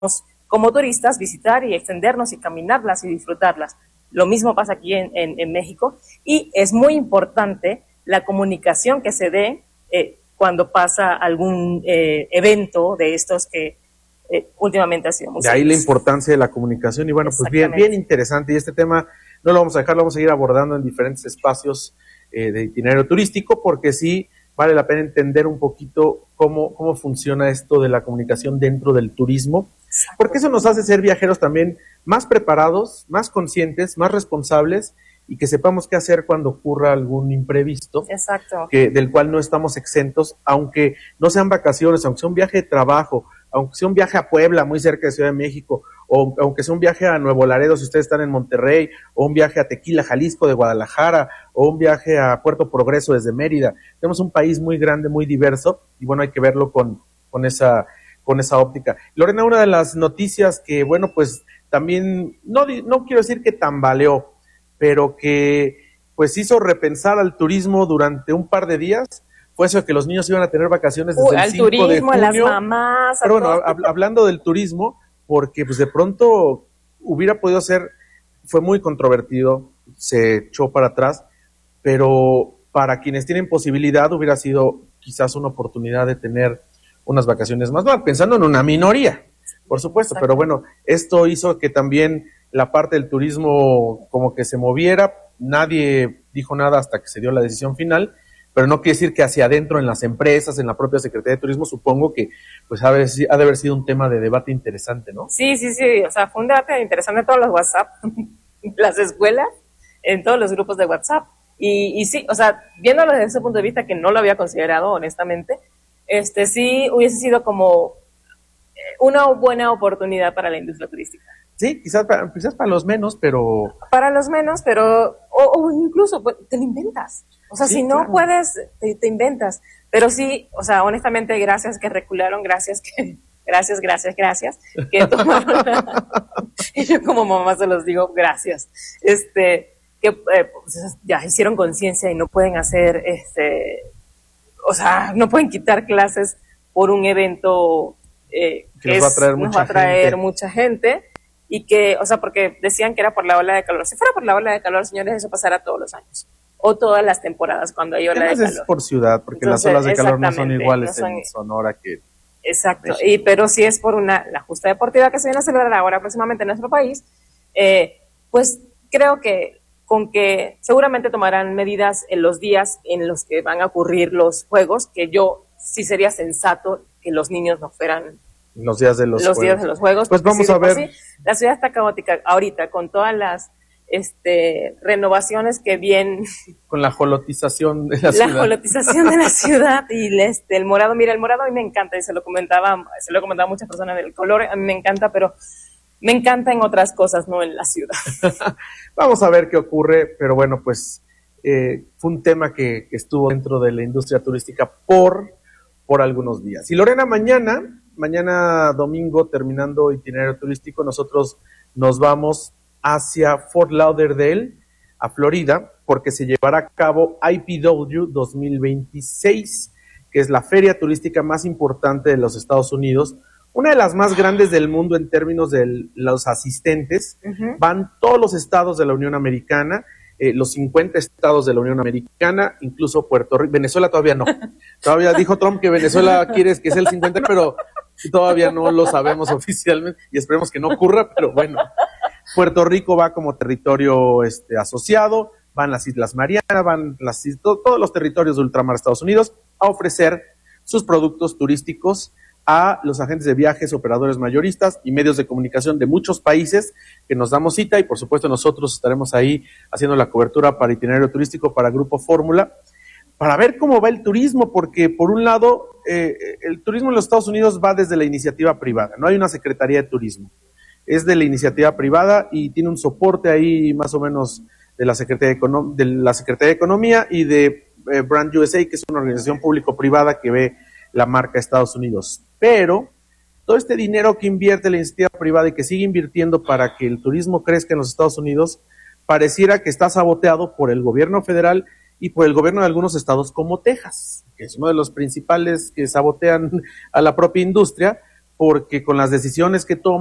como turistas visitar y extendernos y caminarlas y disfrutarlas. Lo mismo pasa aquí en México, y es muy importante la comunicación que se dé cuando pasa algún evento de estos que últimamente ha sido muy. De ahí la importancia de la comunicación, y bueno, pues bien interesante, y este tema no lo vamos a dejar, lo vamos a seguir abordando en diferentes espacios de itinerario turístico, porque sí vale la pena entender un poquito cómo funciona esto de la comunicación dentro del turismo, porque eso nos hace ser viajeros también más preparados, más conscientes, más responsables, y que sepamos qué hacer cuando ocurra algún imprevisto. Exacto. Del cual no estamos exentos, aunque no sean vacaciones, aunque sea un viaje de trabajo, aunque sea un viaje a Puebla, muy cerca de Ciudad de México, o aunque sea un viaje a Nuevo Laredo, si ustedes están en Monterrey, o un viaje a Tequila, Jalisco, de Guadalajara, o un viaje a Puerto Progreso desde Mérida. Tenemos un país muy grande, muy diverso, y bueno, hay que verlo con esa óptica. Lorena, una de las noticias que, bueno, pues también, no quiero decir que tambaleó, pero que pues hizo repensar al turismo durante un par de días, fue eso de que los niños iban a tener vacaciones desde el 5 de junio. Al turismo, a las mamás. Pero bueno, hablando del turismo, porque pues de pronto hubiera podido ser, fue muy controvertido, se echó para atrás, pero para quienes tienen posibilidad hubiera sido quizás una oportunidad de tener unas vacaciones más, no, pensando en una minoría, por supuesto, pero bueno, esto hizo que también la parte del turismo como que se moviera, nadie dijo nada hasta que se dio la decisión final, pero no quiere decir que hacia adentro en las empresas, en la propia Secretaría de Turismo, supongo que pues ha de haber sido un tema de debate interesante, ¿no? Sí, o sea, fue un debate interesante en todos los WhatsApp, las escuelas, en todos los grupos de WhatsApp, y sí, o sea, viéndolo desde ese punto de vista, que no lo había considerado, honestamente, sí hubiese sido como una buena oportunidad para la industria turística. Sí, quizás para los menos, pero... Para los menos, pero... O incluso, pues, te lo inventas. O sea, sí, si no claro. Puedes, te inventas. Pero sí, o sea, honestamente, gracias que recularon, gracias que tomaron y yo como mamá se los digo, gracias. Que pues, ya hicieron conciencia y no pueden hacer, o sea, no pueden quitar clases por un evento que nos va a traer mucha gente. Y que, o sea, porque decían que era por la ola de calor. Si fuera por la ola de calor, señores, eso pasará todos los años. O todas las temporadas cuando hay ola de calor. Es por ciudad, porque entonces, las olas de calor no son iguales en Sonora que... Exacto, pero si es por la justa deportiva que se viene a celebrar ahora próximamente en nuestro país, pues creo que con que seguramente tomarán medidas en los días en los que van a ocurrir los juegos, que yo sí sería sensato que los niños no fueran... Los días de los juegos. Pues vamos a ver. Sí, la ciudad está caótica ahorita con todas las renovaciones que vienen. Con la jolotización de la ciudad. La jolotización de la ciudad y el morado. Mira, el morado a mí me encanta y se lo he comentado a muchas personas del color. A mí me encanta, pero me encanta en otras cosas, no en la ciudad. Vamos a ver qué ocurre, pero bueno, pues fue un tema que estuvo dentro de la industria turística por algunos días. Y Lorena, mañana domingo, terminando itinerario turístico, nosotros nos vamos hacia Fort Lauderdale, a Florida, porque se llevará a cabo IPW 2026, que es la feria turística más importante de los Estados Unidos, una de las más grandes del mundo en términos de los asistentes. Uh-huh. Van todos los estados de la Unión Americana, los 50 estados de la Unión Americana, incluso Puerto Rico. Venezuela todavía no. Todavía dijo Trump que Venezuela quiere que sea el 50, pero todavía no lo sabemos oficialmente y esperemos que no ocurra, pero bueno. Puerto Rico va como territorio asociado, van las Islas Marianas, van todos los territorios de ultramar Estados Unidos a ofrecer sus productos turísticos a los agentes de viajes, operadores mayoristas y medios de comunicación de muchos países que nos damos cita, y por supuesto nosotros estaremos ahí haciendo la cobertura para itinerario turístico para Grupo Fórmula, para ver cómo va el turismo, porque por un lado el turismo en los Estados Unidos va desde la iniciativa privada, no hay una Secretaría de Turismo, es de la iniciativa privada y tiene un soporte ahí más o menos de la Secretaría de Economía y de Brand USA, que es una organización público-privada que ve la marca Estados Unidos. Pero todo este dinero que invierte la iniciativa privada y que sigue invirtiendo para que el turismo crezca en los Estados Unidos, pareciera que está saboteado por el gobierno federal y por el gobierno de algunos estados como Texas, que es uno de los principales que sabotean a la propia industria, porque con las decisiones que toma